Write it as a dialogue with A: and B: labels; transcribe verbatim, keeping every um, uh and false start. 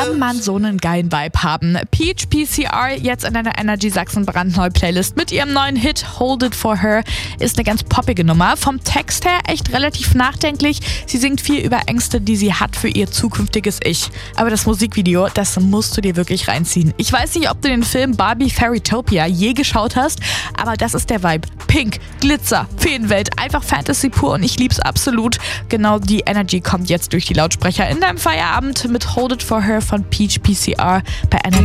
A: kann man so einen geilen Vibe haben. Peach P C R jetzt in einer Energy Sachsen brandneue Playlist mit ihrem neuen Hit Hold It For Her ist eine ganz poppige Nummer. Vom Text her echt relativ nachdenklich. Sie singt viel über Ängste, die sie hat für ihr zukünftiges Ich. Aber das Musikvideo, das musst du dir wirklich reinziehen. Ich weiß nicht, ob du den Film Barbie Fairytopia je geschaut hast, aber das ist der Vibe. Pink, Glitzer, Feenwelt, einfach Fantasy pur und ich lieb's absolut. Genau die Energy kommt jetzt durch die Lautsprecher in deinem Feierabend mit Hold It For Her von Peach P C R bei Energy.